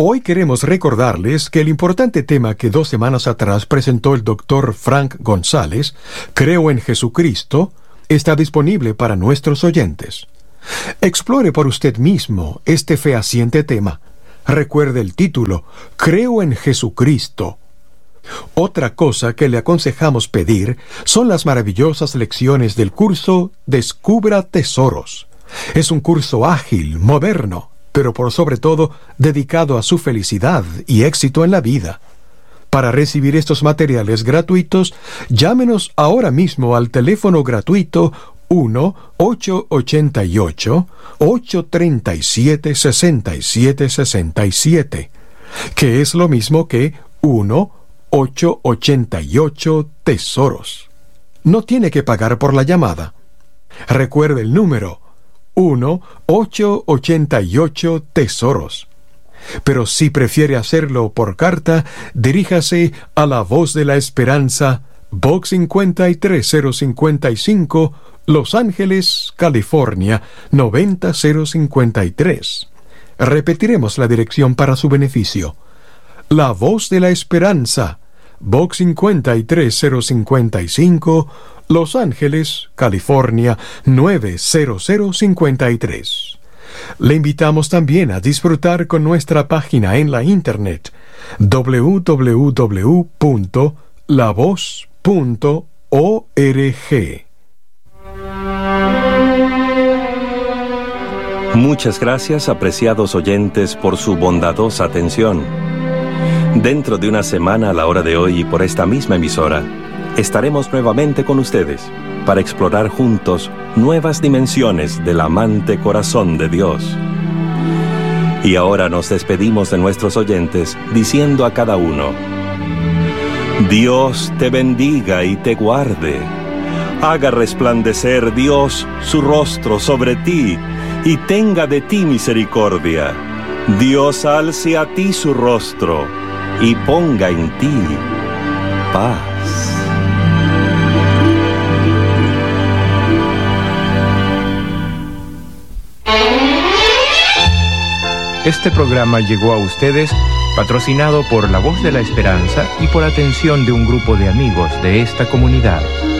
Hoy queremos recordarles que el importante tema que 2 semanas atrás presentó el Dr. Frank González, Creo en Jesucristo, está disponible para nuestros oyentes. Explore por usted mismo este fehaciente tema. Recuerde el título, Creo en Jesucristo. Otra cosa que le aconsejamos pedir son las maravillosas lecciones del curso Descubra Tesoros. Es un curso ágil, moderno, pero por sobre todo dedicado a su felicidad y éxito en la vida. Para recibir estos materiales gratuitos, llámenos ahora mismo al teléfono gratuito 1-888-837-6767, que es lo mismo que 1-888-TESOROS. No tiene que pagar por la llamada. Recuerde el número 1-888-TESOROS. Pero si prefiere hacerlo por carta, diríjase a La Voz de la Esperanza, Box 53055, Los Ángeles, California, 90053. Repetiremos la dirección para su beneficio. La Voz de la Esperanza, Box 53055, Los Ángeles, California, 90053. Le invitamos también a disfrutar con nuestra página en la internet www.lavoz.org. Muchas gracias, apreciados oyentes, por su bondadosa atención. Dentro de una semana a la hora de hoy y por esta misma emisora, estaremos nuevamente con ustedes para explorar juntos nuevas dimensiones del amante corazón de Dios. Y ahora nos despedimos de nuestros oyentes diciendo a cada uno: Dios te bendiga y te guarde. Haga resplandecer Dios su rostro sobre ti y tenga de ti misericordia. Dios alce a ti su rostro y ponga en ti paz. Este programa llegó a ustedes patrocinado por La Voz de la Esperanza y por atención de un grupo de amigos de esta comunidad.